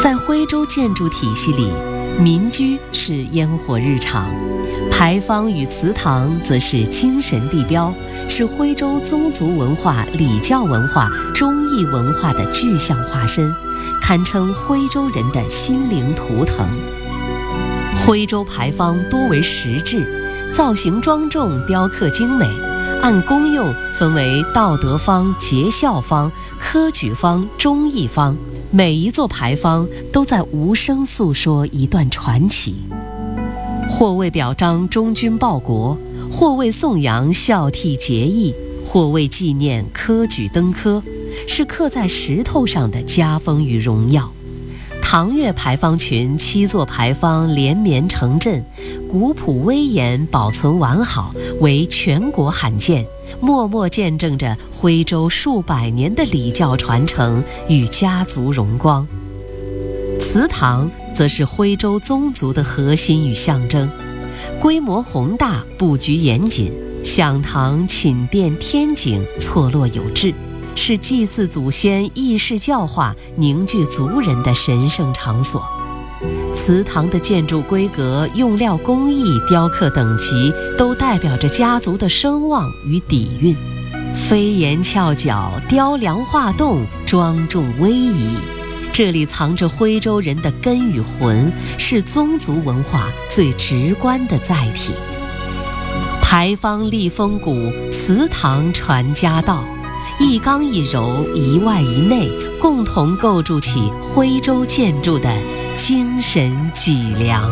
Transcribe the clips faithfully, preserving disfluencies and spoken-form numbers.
在徽州建筑体系里，民居是烟火日常，牌坊与祠堂则是精神地标，是徽州宗族文化、礼教文化、忠义文化的具象化身，堪称徽州人的心灵图腾。徽州牌坊多为石质，造型庄重，雕刻精美，按功用分为道德坊、节孝坊、科举坊、忠义坊，每一座牌坊都在无声诉说一段传奇，或为表彰忠君报国，或为颂扬孝悌节义，或为纪念科举登科，是刻在石头上的家风与荣耀。唐越牌坊群七座牌坊连绵成阵，古朴威严，保存完好，为全国罕见，默默见证着徽州数百年的礼教传承与家族荣光。祠堂则是徽州宗族的核心与象征，规模宏大，布局严谨，享堂、寝殿、天井错落有致，是祭祀祖先、议事教化、凝聚族人的神圣场所。祠堂的建筑规格、用料工艺、雕刻等级，都代表着家族的声望与底蕴。飞檐翘角、雕梁画栋，庄重威仪，这里藏着徽州人的根与魂，是宗族文化最直观的载体。牌坊立风骨，祠堂传家道，一刚一柔，一外一内，共同构筑起徽州建筑的精神脊梁。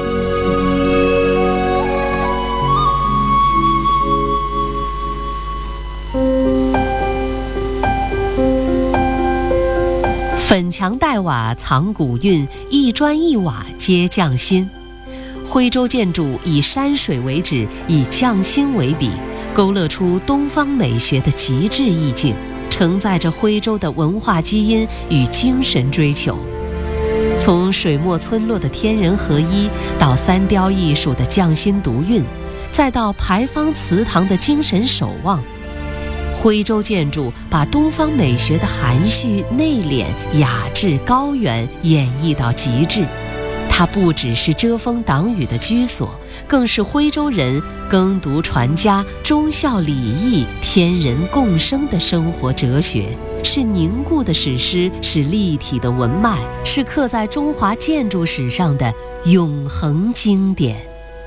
粉墙黛瓦藏古韵，一砖一瓦皆匠心。徽州建筑以山水为旨，以匠心为笔，勾勒出东方美学的极致意境，承载着徽州的文化基因与精神追求。从水墨村落的天人合一，到三雕艺术的匠心独运，再到牌坊祠堂的精神守望，徽州建筑把东方美学的含蓄、内敛、雅致、高远演绎到极致。它不只是遮风挡雨的居所，更是徽州人耕读传家、忠孝礼义、天人共生的生活哲学，是凝固的史诗，是立体的文脉，是刻在中华建筑史上的永恒经典。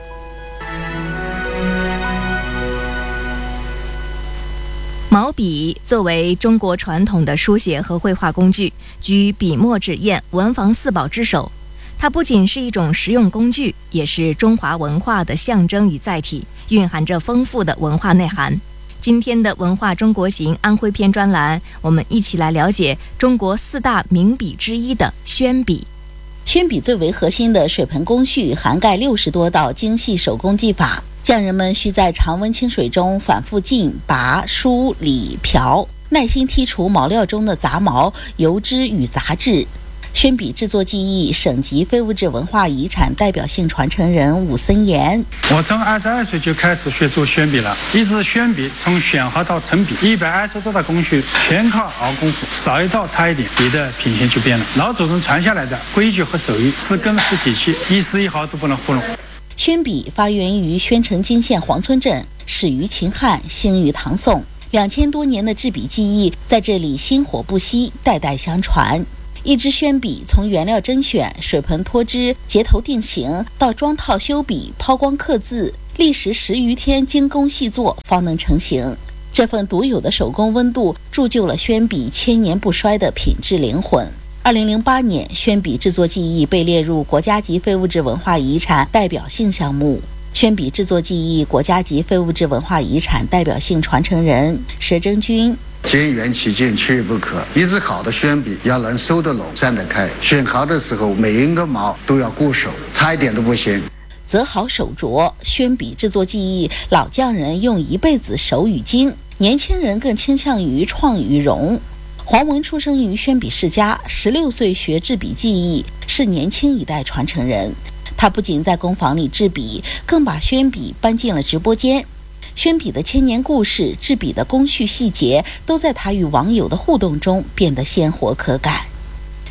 毛笔作为中国传统的书写和绘画工具，居笔墨纸砚文房四宝之首。它不仅是一种实用工具，也是中华文化的象征与载体，蕴含着丰富的文化内涵。今天的文化中国行安徽篇专栏，我们一起来了解中国四大名笔之一的宣笔。 宣笔最为核心的水盆工序涵盖六十多道精细手工技法，匠人们需在常温清水中反复浸、拔、梳、理、漂，耐心剔除毛料中的杂毛、油脂与杂质。宣笔制作技艺，省级非物质文化遗产代表性传承人武森言： 我从二十二岁就开始学做宣笔了，一直宣笔从选核到成笔，一百二十多道工序全靠熬功夫，少一道差一点，笔的品行就变了。老祖宗传下来的规矩和手艺是根是底气，一丝一毫都不能糊弄。 宣笔发源于宣城泾县黄村镇，始于秦汉，兴于唐宋，两千多年的制笔技艺在这里薪火不息，代代相传。一支宣笔从原料甄选、水盆脱脂、结头定型，到装套修笔、抛光刻字，历时十余天精工细作方能成型。这份独有的手工温度铸就了宣笔千年不衰的品质灵魂。二零零八年，宣笔制作技艺被列入国家级非物质文化遗产代表性项目。宣笔制作技艺国家级非物质文化遗产代表性传承人佘征军： 兼缘其剑，缺一不可。一支好的宣笔要能收得拢、散得开，选毫的时候每一个毛都要过手，差一点都不行。 择好手拙，宣笔制作技艺，老匠人用一辈子手与精，年轻人更倾向于创与融。黄文出生于宣笔世家，十六岁学制笔技艺，是年轻一代传承人。他不仅在工坊里制笔，更把宣笔搬进了直播间。宣笔的千年故事、制笔的工序细节，都在他与网友的互动中变得鲜活可感。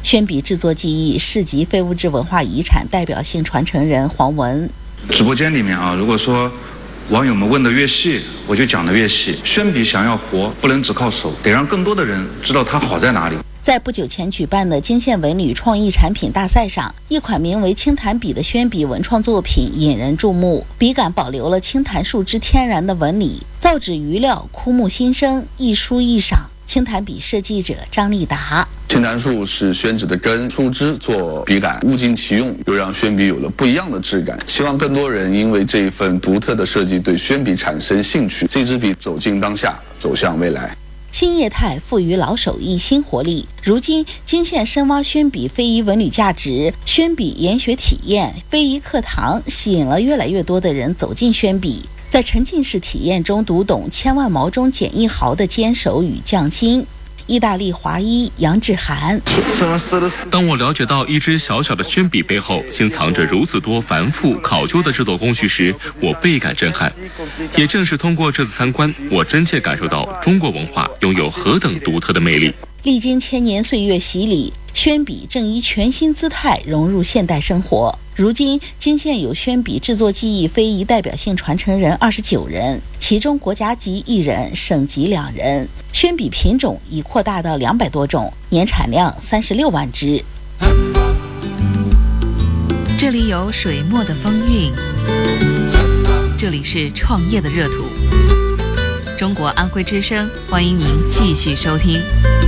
宣笔制作技艺市级非物质文化遗产代表性传承人黄文。 直播间里面啊，如果说网友们问的越细，我就讲的越细。宣笔想要活，不能只靠手，得让更多的人知道它好在哪里。 在不久前举办的泾县文旅创意产品大赛上，一款名为青檀笔的宣笔文创作品引人注目。笔杆保留了青檀树枝天然的纹理，造纸余料枯木新生，一书一赏。青檀笔设计者张立达。 青檀树是宣纸的根，树枝做笔杆，物尽其用，又让宣笔有了不一样的质感。希望更多人因为这一份独特的设计对宣笔产生兴趣，这支笔走进当下，走向未来。 新业态赋予老手艺新活力。如今，泾县深挖宣笔非遗文旅价值，宣笔研学体验、非遗课堂，吸引了越来越多的人走进宣笔，在沉浸式体验中读懂千万毛中减一毫的坚守与匠心。意大利华裔杨志涵。 当我了解到一支小小的宣笔背后竟藏着如此多繁复考究的制作工序时，我倍感震撼。也正是通过这次参观，我真切感受到中国文化拥有何等独特的魅力。 历经千年岁月洗礼，宣笔正以全新姿态融入现代生活。如今，泾县有宣笔制作技艺非遗代表性传承人二十九人，其中国家级一人，省级两人。宣笔品种已扩大到两百多种，年产量三十六万只。 这里有水墨的风韵，这里是创业的热土。中国安徽之声，欢迎您继续收听。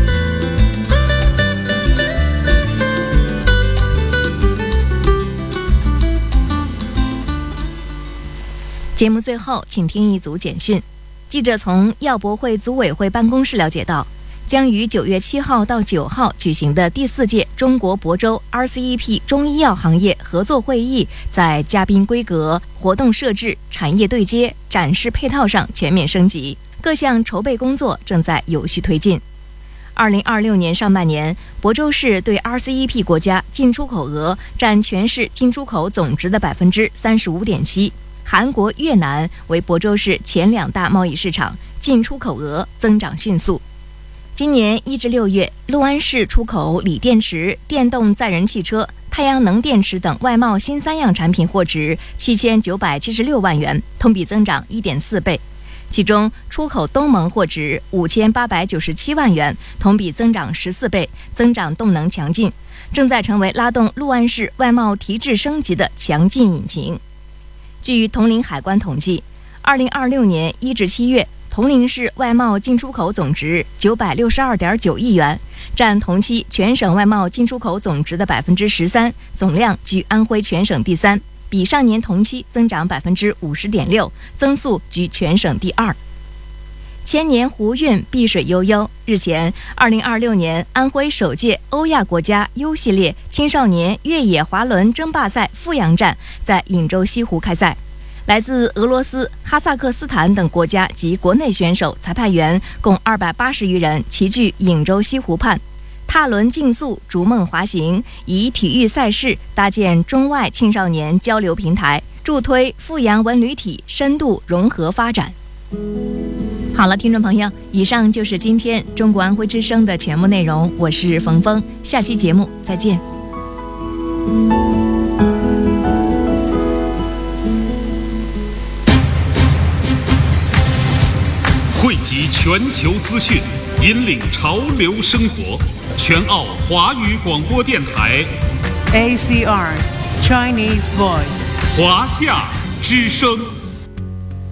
节目最后，请听一组简讯。记者从药博会组委会办公室了解到，将于九月七号到九号举行的第四届中国亳州 R C E P 中医药行业合作会议，在嘉宾规格、活动设置、产业对接、展示配套上全面升级，各项筹备工作正在有序推进。二零二六年上半年，亳州市对 R C E P 国家进出口额占全市进出口总值的百分之三十五点七。韩国、越南为亳州市前两大贸易市场，进出口额增长迅速。今年一至六月，六安市出口锂电池、电动载人汽车、太阳能电池等外贸新三样产品货值七千九百七十六万元，同比增长一点四倍。其中，出口东盟货值五千八百九十七万元，同比增长十四倍，增长动能强劲，正在成为拉动六安市外贸提质升级的强劲引擎。据铜陵海关统计，二零二六年一至七月，铜陵市外贸进出口总值九百六十二点九亿元，占同期全省外贸进出口总值的百分之十三，总量居安徽全省第三，比上年同期增长百分之五十点六，增速居全省第二。千年湖韵，碧水悠悠。日前，二零二六年安徽首届欧亚国家 U 系列青少年越野滑轮争霸赛阜阳站在颍州西湖开赛。来自俄罗斯、哈萨克斯坦等国家及国内选手、裁判员共二百八十余人齐聚颍州西湖畔，踏轮竞速，逐梦滑行，以体育赛事搭建中外青少年交流平台，助推阜阳文旅体深度融合发展。好了，听众朋友，以上就是今天中国安徽之声的全部内容，我是冯峰，下期节目再见。 汇集全球资讯，引领潮流生活，全澳华语广播电台 A C R Chinese Voice 华夏之声。